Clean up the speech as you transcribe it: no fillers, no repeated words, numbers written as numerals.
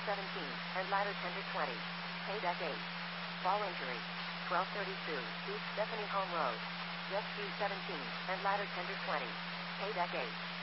17, and ladder tender 20. Pay deck 8. Fall injury. 1232, East Stephanie Home Road. Rescue 17, and ladder tender 20. Pay deck 8.